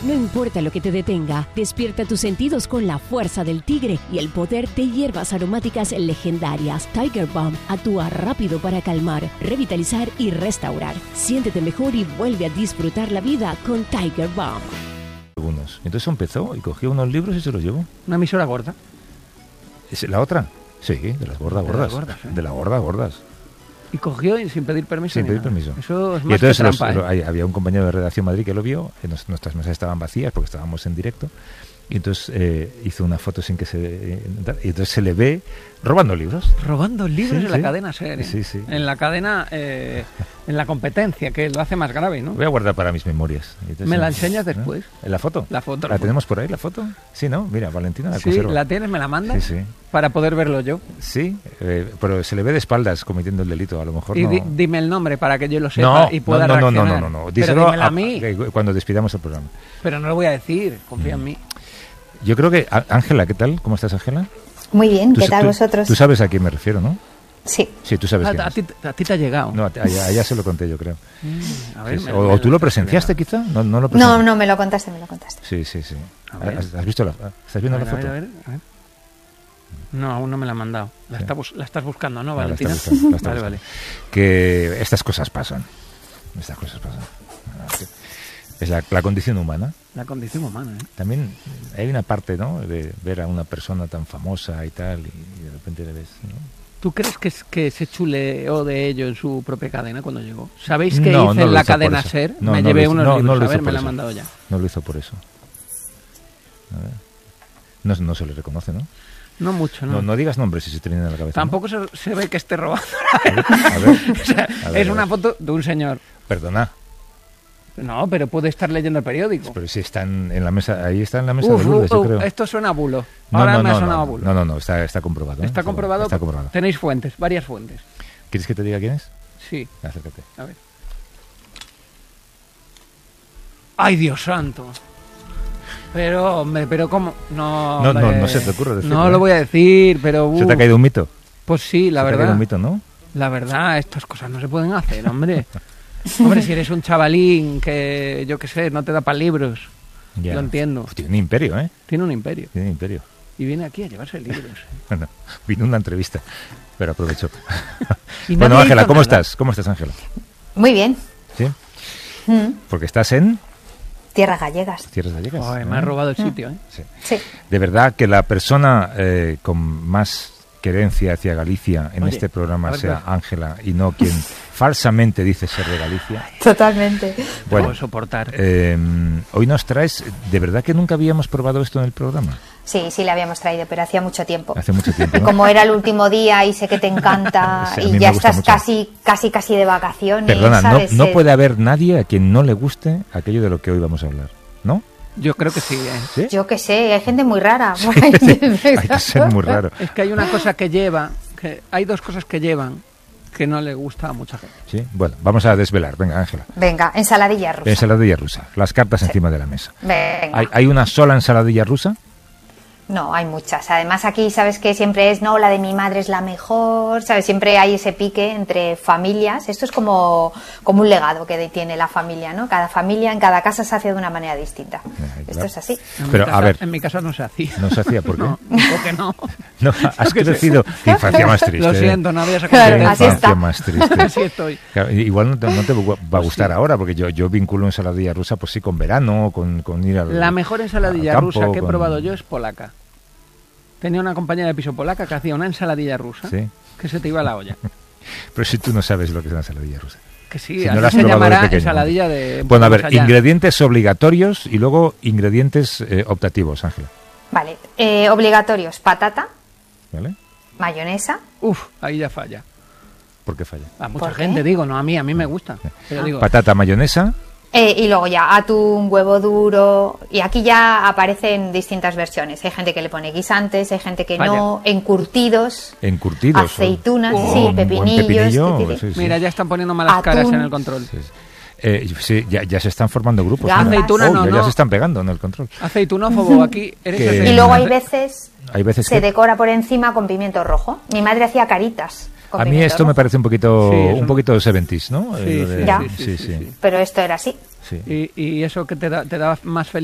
No importa lo que te detenga, despierta tus sentidos con la fuerza del tigre y el poder de hierbas aromáticas legendarias. Tiger Balm actúa rápido para calmar, revitalizar y restaurar. Siéntete mejor y vuelve a disfrutar la vida con Tiger Balm. Entonces empezó y cogió unos libros y se los llevó. Una emisora gorda. ¿Es la otra? Sí, de las gordas. De las gordas. Y cogió y sin pedir permiso. Sin pedir permiso. Eso es y más entonces que trampa, había un compañero de redacción Madrid que lo vio, nuestras mesas estaban vacías porque estábamos en directo, y entonces hizo una foto sin que y entonces se le ve robando libros. Robando libros Sí, en la sí. cadena SER. Sí, sí. En la cadena, en la competencia, que lo hace más grave, ¿no? Voy a guardar para mis memorias. Entonces, ¿Me la enseñas después? ¿En la foto? La foto. ¿La tenemos por ahí, la foto? Sí, ¿no? Mira, Valentina la Sí, conserva. la tienes, me la mandas. Sí, sí. Para poder verlo yo. Sí, pero se le ve de espaldas cometiendo el delito, a lo mejor Y no... dime el nombre para que yo lo sepa y pueda reaccionar. No. Pero Díselo dímelo a mí. cuando despidamos el programa. Pero no lo voy a decir, confía en mí. Yo creo que... Ángela, ¿qué tal? ¿Cómo estás, Ángela? Muy bien, ¿qué tal vosotros? Tú sabes a quién me refiero, ¿no? Sí. Sí, tú sabes quién A es. ti te ha llegado. No, allá se lo conté yo, creo. A ver, Sí, sí. ¿O tú lo presenciaste, quizá? No, lo presenciaste. No, me lo contaste. Sí. A ver. ¿Has visto ¿Estás viendo la foto? A ver. No, aún no me la han mandado. La estás buscando, ¿no, No, Valentina? la está buscando. Vale. Que estas cosas pasan. Es la condición humana. La condición humana, ¿eh? También hay una parte, ¿no?, de ver a una persona tan famosa y tal, y de repente le ves, ¿no? ¿Tú crees que se chuleó de ello en su propia cadena cuando llegó? ¿Sabéis qué No, hice no en lo la hizo por cadena eso. SER? No, Me no llevé lo hizo- unos no, no libros. lo A hizo ver, por me la han eso. mandado ya. No lo hizo por eso. A ver. No se le reconoce, ¿no? No mucho, ¿no? No digas nombres si se te viene a la cabeza. Tampoco se ve que esté robando. A ver. O sea, A ver, es a una ver. foto de un señor. Perdona, No, pero puede estar leyendo el periódico. pero si están en la mesa, ahí está en la mesa de Lourdes, yo creo. Esto suena a bulo. Ahora me ha sonado a bulo. No, está comprobado. ¿eh? ¿Está comprobado? Está comprobado. Tenéis fuentes, varias fuentes. ¿Quieres que te diga quién es? Sí, Acércate. a ver. ¡Ay, Dios santo! Pero, hombre, pero ¿cómo? No, No se te ocurre decirlo, No lo ¿eh? voy a decir, pero... ¿Se te ha caído un mito? Pues sí, la Se te ha verdad. caído un mito, ¿no? La verdad, estas cosas no se pueden hacer, hombre. Hombre, si eres un chavalín que, yo qué sé, no te da para libros, Ya. lo entiendo. Uf, tiene un imperio, ¿eh? Tiene un imperio. Tiene un imperio. Y viene aquí a llevarse libros. Bueno, vino una entrevista, pero aprovechó. Y Bueno, nadie Ángela, hizo ¿cómo nada. estás? ¿Cómo estás, Ángela? Muy bien. ¿Sí? Mm, Porque estás en Tierras gallegas. Tierras Gallegas. Joder, ¿eh? me has robado el sitio, ¿eh? Sí. Sí. De verdad que la persona con más querencia hacia Galicia en Oye, este programa a ver, sea claro. Ángela y no quien falsamente dice ser de Galicia. Totalmente. No Bueno, puedo soportar. hoy nos traes, de verdad que nunca habíamos probado esto en el programa. Sí, le habíamos traído, pero hacía mucho tiempo. Hace mucho tiempo, ¿no? Como era el último día y sé que te encanta Sí, a mí y ya me gusta estás mucho. casi de vacaciones, Perdona, ¿sabes? no puede haber nadie a quien no le guste aquello de lo que hoy vamos a hablar, ¿no? Yo creo que sí, ¿eh? ¿Sí? Yo qué sé, hay gente muy rara. Hay que ser muy raro. Es que hay una cosa que lleva, hay dos cosas que llevan que no le gusta a mucha gente. Sí, bueno, vamos a desvelar. Venga, Ángela. Venga, ensaladilla rusa. Ensaladilla rusa. Las cartas encima de la mesa. Venga. ¿Hay una sola ensaladilla rusa? No, hay muchas. Además aquí sabes que siempre es, no, la de mi madre es la mejor, ¿sabes? Siempre hay ese pique entre familias. Esto es como un legado que tiene la familia, ¿no? Cada familia en cada casa se hace de una manera distinta. Claro. Esto es así. Pero, a ver. En mi casa no se hacía. No se hacía, ¿por qué? No, ¿por qué no? No, has crecido. Qué infancia más triste. Lo siento, no había Claro, sacado. Qué así infancia está. más triste. Así estoy. Claro, igual no te va a gustar ahora, porque yo vinculo ensaladilla rusa, pues sí, con verano, con ir al La mejor ensaladilla al campo, rusa que he con- probado yo es polaca. Tenía una compañera de piso polaca que hacía una ensaladilla rusa Sí. que se te iba a la olla. Pero si tú no sabes lo que es una ensaladilla rusa. Que sí, Si no así la has se probado de llamará pequeño, ensaladilla ¿no? de... Bueno, a ver, más allá. ingredientes obligatorios y luego ingredientes optativos, Ángela. Vale, obligatorios, patata, ¿Vale? mayonesa, Uf, ahí ya falla. ¿Por qué falla? A mucha ¿Por qué? gente, digo, no a mí me gusta. Pero digo, Patata, mayonesa. y luego ya atún, huevo duro, y aquí ya aparecen distintas versiones. Hay gente que le pone guisantes, hay gente que no, encurtidos, Encurtidos. aceitunas, Oh, sí, un buen pepinillos, pepinillo, titiri. sí, sí. mira, ya están poniendo malas Atún. caras en el control. Sí, sí. Sí, ya se están formando grupos. Gambas. mira. Aceituna no, Ya no. se están pegando en el control. Aceitunófobo, aquí eres Que- el Y luego hay veces Hay veces se que... decora por encima con pimiento rojo. Mi madre hacía caritas con A mí pimiento esto me rojo, parece un Sí, eso un poquito 70s, ¿no? Sí, Lo de- Ya. sí, sí. pero esto era así. Sí. Y eso que te da más felicidad.